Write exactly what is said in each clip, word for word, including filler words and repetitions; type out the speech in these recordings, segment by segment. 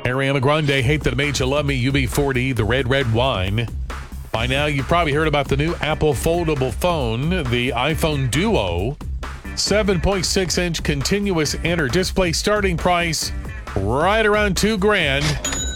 Ariana Grande, Hate That Made You Love Me, U B forty, the Red Red Wine. By now, you've probably heard about the new Apple foldable phone, the iPhone Duo. seven point six inch continuous inner display, starting price right around two grand.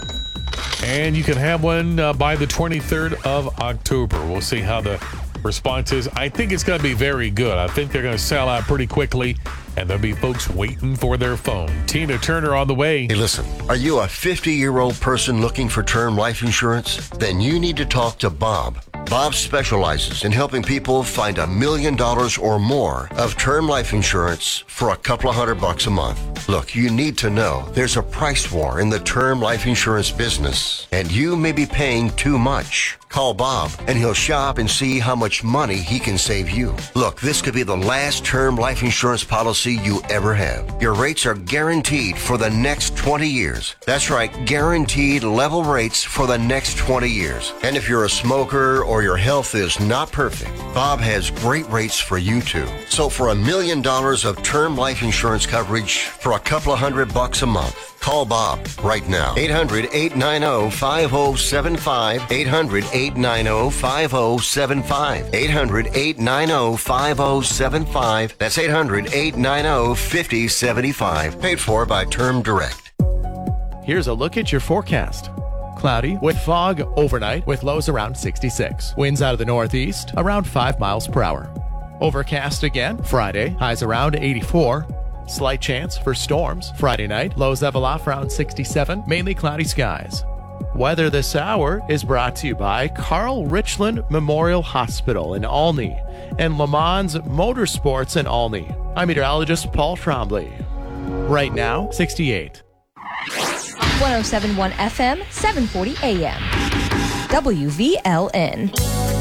And you can have one uh, by the twenty-third of October. We'll see how the response is. I think it's going to be very good. I think they're going to sell out pretty quickly, and there'll be folks waiting for their phone. Tina Turner on the way. Hey, listen, are you a fifty-year-old person looking for term life insurance? Then you need to talk to Bob. Bob specializes in helping people find a million dollars or more of term life insurance for a couple of hundred bucks a month. Look, you need to know there's a price war in the term life insurance business, and you may be paying too much. Call Bob, and he'll shop and see how much money he can save you. Look, this could be the last term life insurance policy you ever have. Your rates are guaranteed for the next twenty years. That's right, guaranteed level rates for the next twenty years. And if you're a smoker or your health is not perfect, Bob has great rates for you too. So for a million dollars of term life insurance coverage for a couple of hundred bucks a month, call Bob right now. eight hundred, eight nine zero, five zero seven five. eight hundred, eight nine zero, five zero seven five. eight hundred, eight nine zero, five zero seven five. That's eight hundred, eight nine zero, five zero seven five. Paid for by Term Direct. Here's a look at your forecast. Cloudy with fog overnight with lows around sixty-six. Winds out of the northeast around five miles per hour. Overcast again Friday, highs around eighty-four. Slight chance for storms Friday night, lows level off around sixty-seven, mainly cloudy skies. Weather this hour is brought to you by Carl Richland Memorial Hospital in Olney and Le Mans Motorsports in Olney. I'm meteorologist Paul Trombley. Right now, sixty-eight. one oh seven point one F M, seven forty A M. W V L N.